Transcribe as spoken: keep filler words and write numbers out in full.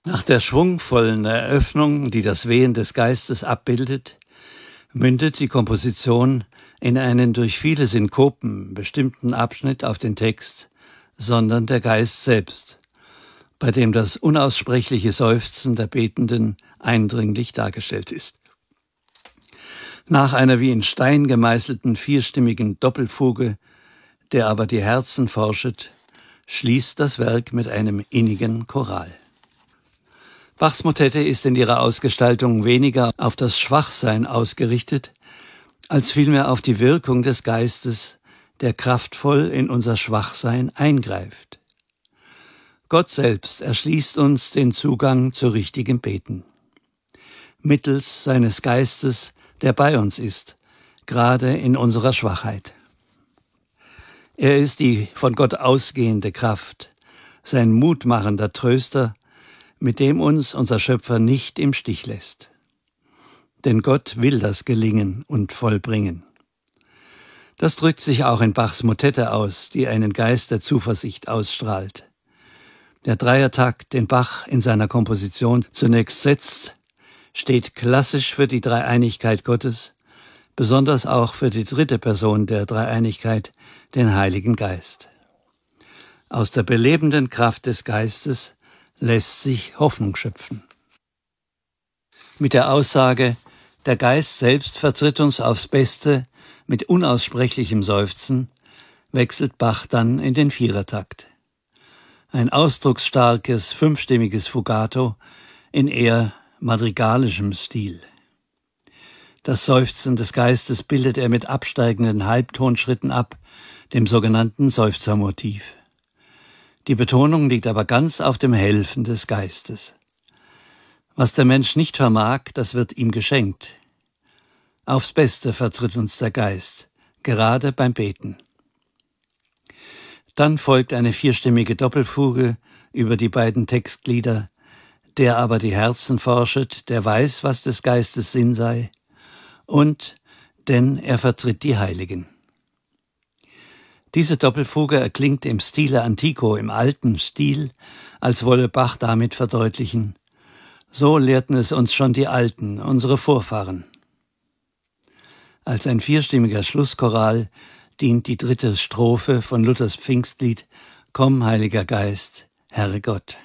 Nach der schwungvollen Eröffnung, die das Wehen des Geistes abbildet, mündet die Komposition in einen durch viele Synkopen bestimmten Abschnitt auf den Text »Sondern der Geist selbst«, bei dem das unaussprechliche Seufzen der Betenden eindringlich dargestellt ist. Nach einer wie in Stein gemeißelten vierstimmigen Doppelfuge, der aber die Herzen forschet, schließt das Werk mit einem innigen Choral. Bachs Motette ist in ihrer Ausgestaltung weniger auf das Schwachsein ausgerichtet, als vielmehr auf die Wirkung des Geistes, der kraftvoll in unser Schwachsein eingreift. Gott selbst erschließt uns den Zugang zu richtigem Beten. Mittels seines Geistes, der bei uns ist, gerade in unserer Schwachheit. Er ist die von Gott ausgehende Kraft, sein mutmachender Tröster, mit dem uns unser Schöpfer nicht im Stich lässt. Denn Gott will das gelingen und vollbringen. Das drückt sich auch in Bachs Motette aus, die einen Geist der Zuversicht ausstrahlt. Der Dreiertakt, den Bach in seiner Komposition zunächst setzt, steht klassisch für die Dreieinigkeit Gottes, besonders auch für die dritte Person der Dreieinigkeit, den Heiligen Geist. Aus der belebenden Kraft des Geistes lässt sich Hoffnung schöpfen. Mit der Aussage, der Geist selbst vertritt uns aufs Beste mit unaussprechlichem Seufzen, wechselt Bach dann in den Vierertakt. Ein ausdrucksstarkes, fünfstimmiges Fugato in eher madrigalischem Stil. Das Seufzen des Geistes bildet er mit absteigenden Halbtonschritten ab, dem sogenannten Seufzermotiv. Die Betonung liegt aber ganz auf dem Helfen des Geistes. Was der Mensch nicht vermag, das wird ihm geschenkt. Aufs Beste vertritt uns der Geist, gerade beim Beten. Dann folgt eine vierstimmige Doppelfuge über die beiden Textglieder, der aber die Herzen forschet, der weiß, was des Geistes Sinn sei, und denn er vertritt die Heiligen. Diese Doppelfuge erklingt im Stile Antico, im alten Stil, als wolle Bach damit verdeutlichen: So lehrten es uns schon die Alten, unsere Vorfahren. Als ein vierstimmiger Schlusschoral dient die dritte Strophe von Luthers Pfingstlied »Komm, Heiliger Geist, Herre Gott«.